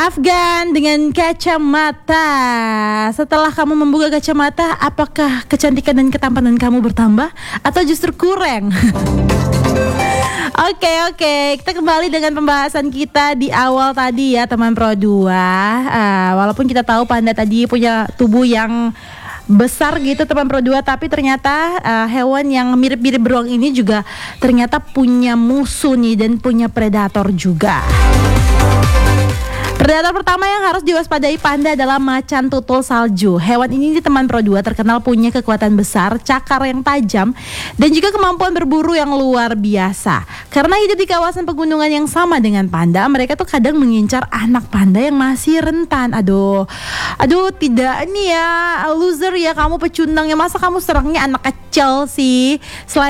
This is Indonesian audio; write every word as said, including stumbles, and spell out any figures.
Afgan dengan kacamata. Setelah kamu membuka kacamata, apakah kecantikan dan ketampanan kamu bertambah atau justru kurang? Oke oke, kita kembali dengan pembahasan kita di awal tadi ya teman Pro dua. uh, Walaupun kita tahu panda tadi punya tubuh yang besar gitu teman Pro dua, tapi ternyata uh, hewan yang mirip-mirip beruang ini juga ternyata punya musuh nih dan punya predator juga. Predator pertama yang harus diwaspadai panda adalah macan tutul salju. Hewan ini di teman Pro dua terkenal punya kekuatan besar, cakar yang tajam, dan juga kemampuan berburu yang luar biasa. Karena hidup di kawasan pegunungan yang sama dengan panda, mereka tuh kadang mengincar anak panda yang masih rentan. Aduh, aduh tidak nih ya, loser ya kamu pecundang ya, masa kamu serangnya anak kecil sih. Selain